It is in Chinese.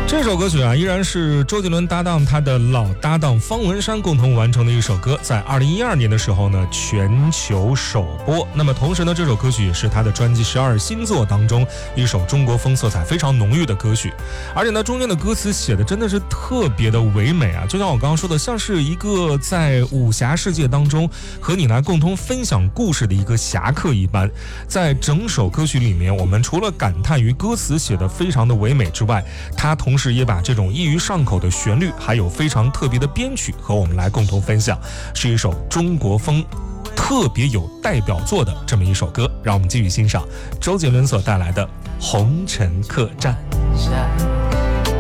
这首歌曲啊，依然是周杰伦搭档他的老搭档方文山共同完成的一首歌，在2012年的时候呢，全球首播。那么同时呢，这首歌曲也是他的专辑《12星座》当中一首中国风色彩非常浓郁的歌曲，而且呢，中间的歌词写的真的是特别的唯美啊，就像我刚刚说的，像是一个在武侠世界当中和你来共同分享故事的一个侠客一般。在整首歌曲里面，我们除了感叹于歌词写的非常的唯美之外，他同时也把这种易于上口的旋律还有非常特别的编曲和我们来共同分享，是一首中国风特别有代表作的这么一首歌。让我们继续欣赏周杰伦所带来的《红尘客栈》。